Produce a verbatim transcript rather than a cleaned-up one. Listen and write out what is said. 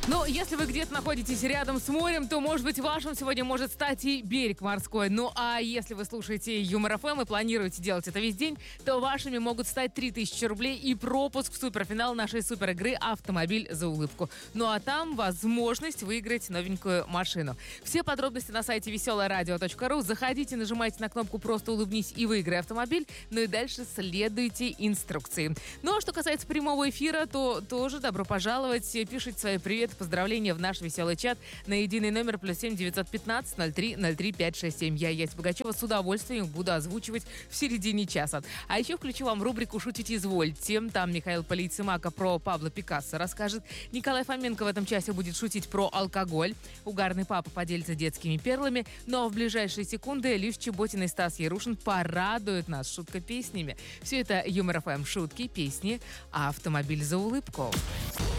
Ну, если вы где-то находитесь рядом с морем, то, может быть, вашим сегодня может стать и берег морской. Ну, а если вы слушаете Юмор ФМ и планируете делать это весь день, то вашими могут стать три тысячи рублей и пропуск в суперфинал нашей супер игры «Автомобиль за улыбку». Ну, а там возможность выиграть новенькую машину. Все подробности на сайте веселое радио точка ру. Заходите, нажимайте на кнопку «Просто улыбнись» и выиграй автомобиль. Ну и дальше следуйте инструкции. Ну, а что касается прямого эфира, то тоже добро пожаловать. Пишите свои привет, поздравления в наш веселый чат на единый номер плюс семь девятьсот пятнадцать ноль три ноль три пять шесть семь. Я, Ясь Богачева, с удовольствием буду озвучивать в середине часа. А еще включу вам рубрику «Шутите, извольте». Там Михаил Полицемака про Пабло Пикассо расскажет. Николай Фоменко в этом часе будет шутить про алкоголь. Угарный папа поделится детскими перлами. Ну а в ближайшие секунды Льюис Чеботин и Стас Ярушин порадуют нас шутка-песнями. Все это Юмор ФМ, шутки, песни, а автомобиль за улыбку.